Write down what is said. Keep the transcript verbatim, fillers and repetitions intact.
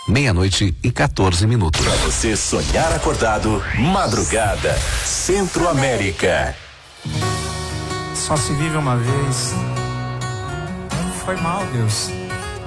meia-noite e quatorze minutos. Pra você sonhar acordado, madrugada, Centro-América. Só se vive uma vez. Foi mal, Deus.